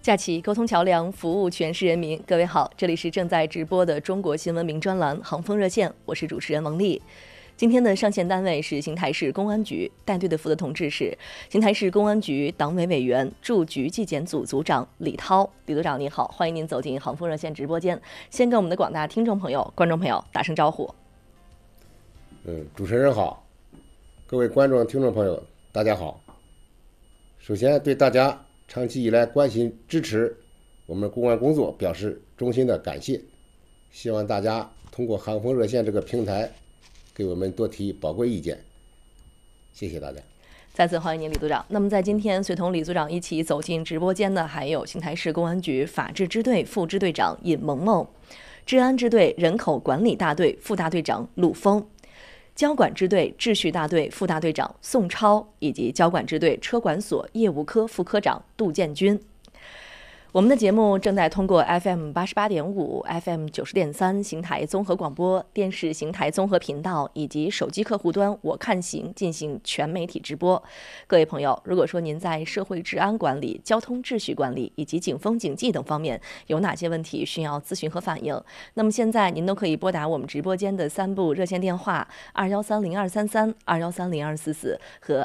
架起沟通桥梁，服务全市人民。各位好，这里是正在直播的中国新闻名专栏航风热线，我是主持人王丽。今天的上线单位是邢台市公安局，带队的负责同志是邢台市公安局党委委员、驻局纪检组组长李涛。李组长你好，欢迎您走进航风热线直播间。先跟我们的广大听众朋友、观众朋友打声招呼。 主持人好，各位观众、听众朋友，大家好。首先对大家长期以来关心支持我们公安工作表示衷心的感谢，希望大家通过航风热线这个平台给我们多提宝贵意见，谢谢大家。 再次欢迎您，李组长。那么在今天随同李组长一起走进直播间的还有邢台市公安局法制支队副支队长尹萌萌、治安支队人口管理大队副大队长鲁峰、交管支队秩序大队副大队长宋超，以及交管支队车管所业务科副科长杜建军。我们的节目正在通过 FM 88.5、FM 90.3邢台综合广播电视邢台综合频道以及手机客户端我看行进行全媒体直播。各位朋友，如果说您在社会治安管理、交通秩序管理以及警风警纪等方面有哪些问题需要咨询和反映，那么现在您都可以拨打我们直播间的3部热线电话21302332、21302444和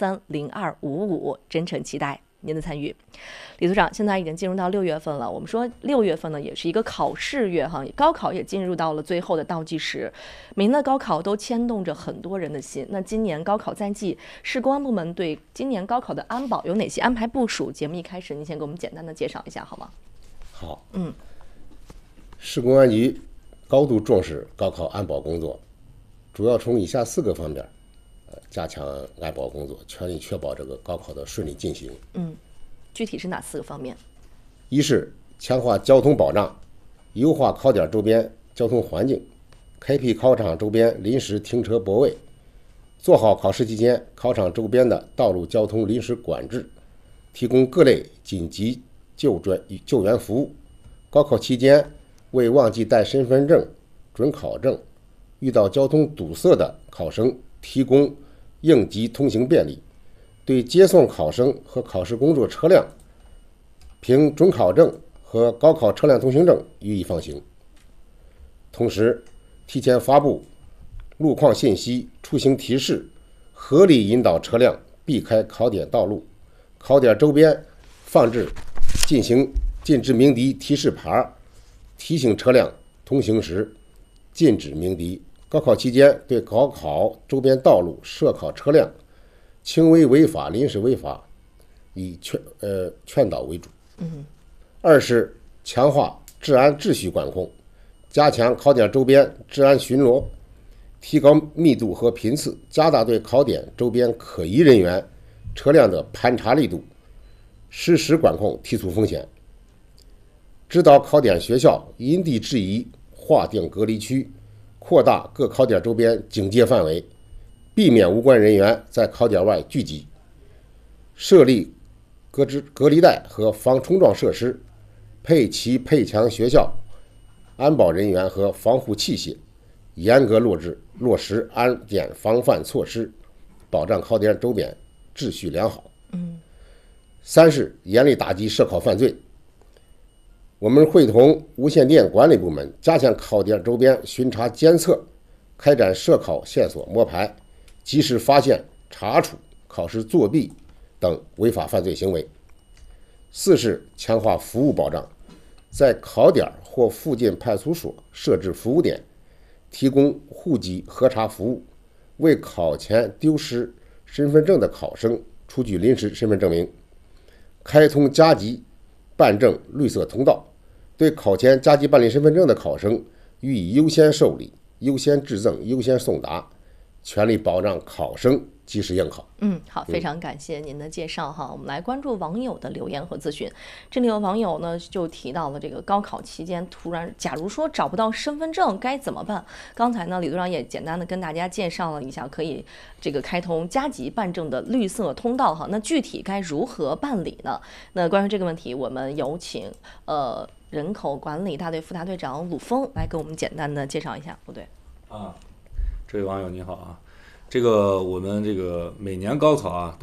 21302555，真诚期待您的参与。李组长，现在已经进入到6月份了，我们说6月份呢也是一个考试月哈，高考也进入到了最后的倒计时，每年的高考都牵动着很多人的心。那今年高考在即，市公安部门对今年高考的安保有哪些安排部署？节目一开始您先给我们简单的介绍一下好吗？ 好，市公安局高度重视高考安保工作，主要从以下4个方面加强安保工作，全力确保这个高考的顺利进行。 具体是哪4个方面？ 一是强化交通保障，优化考点周边交通环境，开辟考场周边临时停车泊位，做好考试期间考场周边的道路交通临时管制，提供各类紧急救援服务。高考期间为忘记带身份证、准考证、遇到交通堵塞的考生提供应急通行便利，对接送考生和考试工作车辆凭准考证和高考车辆通行证予以放行。同时提前发布路况信息、出行提示，合理引导车辆避开考点道路，考点周边放置禁止鸣笛提示牌，提醒车辆通行时禁止鸣笛。高考期间对高考周边道路设考车辆轻微违法、临时违法以劝导为主。二是强化治安秩序管控，加强考点周边治安巡逻，提高密度和频次，加大对考点周边可疑人员、车辆的盘查力度，实时管控提速风险。指导考点学校因地制宜划定隔离区，扩大各考点周边警戒范围，避免无关人员在考点外聚集，设立隔离带和防冲撞设施，配强学校安保人员和防护器械，严格落实安检防范措施，保障考点周边秩序良好。三是严厉打击涉考犯罪，我们会同无线电管理部门加强考点周边巡查监测，开展涉考线索摸排，及时发现查处考试作弊等违法犯罪行为。四是强化服务保障，在考点或附近派出所设置服务点，提供户籍核查服务，为考前丢失身份证的考生出具临时身份证明，开通加急办证绿色通道，对考前加急办理身份证的考生予以优先受理、优先质证、优先送达，全力保障考生及时应考。 好，非常感谢您的介绍哈。我们来关注网友的留言和咨询。这里有网友呢就提到了这个高考期间突然，假如说找不到身份证该怎么办？刚才呢李组长也简单的跟大家介绍了一下，可以这个开通加急办证的绿色通道哈。那具体该如何办理呢？那关于这个问题，我们有请人口管理大队副大队长鲁峰来给我们简单的介绍一下。不对这位网友你好啊，这个我们这个每年高考啊